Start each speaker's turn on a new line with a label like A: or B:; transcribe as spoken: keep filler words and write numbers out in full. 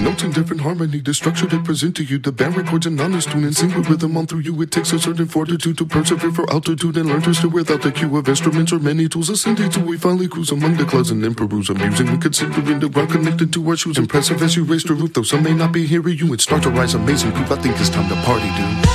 A: notes in different harmony. The structure they present to you, the band records an honest tune and sing with rhythm on through you. It takes a certain fortitude to persevere for altitude and learn to steer without the cue of instruments or many tools. Ascending till we finally cruise among the clouds and then peruse amusing. We considering the ground connected to our shoes. Impressive as you raise the roof, though some may not be hearing you. It starts to rise amazing proof. I think it's time to party, dude.